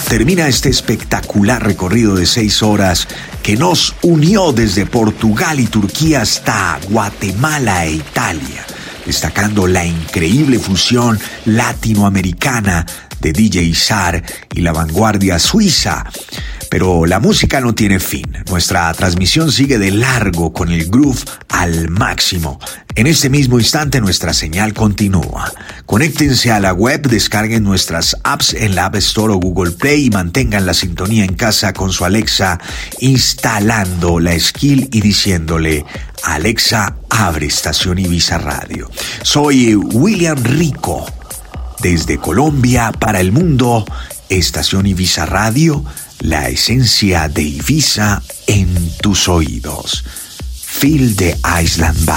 termina este espectacular recorrido de 6 horas que nos unió desde Portugal y Turquía hasta Guatemala e Italia, destacando la increíble fusión latinoamericana de DJ Zar y la vanguardia suiza. Pero la música no tiene fin. Nuestra transmisión sigue de largo con el groove al máximo. En este mismo instante nuestra señal continúa. Conéctense a la web, descarguen nuestras apps en la App Store o Google Play y mantengan la sintonía en casa con su Alexa, instalando la skill y diciéndole: Alexa, abre Estación Ibiza Radio. Soy William Rico. Desde Colombia para el mundo, Estación Ibiza Radio, la esencia de Ibiza en tus oídos. Feel the Island Vibe.